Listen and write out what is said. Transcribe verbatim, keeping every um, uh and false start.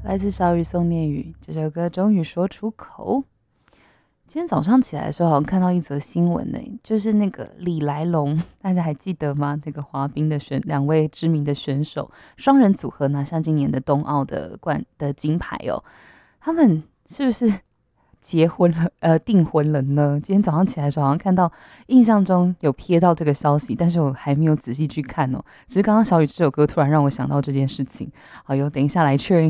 来自小雨宋念宇这首歌终于说出口。今天早上起来的时候，好像看到一则新闻呢、就是那个李来龙，大家还记得吗？这个滑冰的选两位知名的选手，双人组合拿下今年的冬奥的冠的金牌哦。他们是不是结婚了？呃，订婚了呢？今天早上起来的时候，好像看到，印象中有瞥到这个消息，但是我还没有仔细去看哦。只是刚刚小雨这首歌突然让我想到这件事情。好哟，等一下来确认一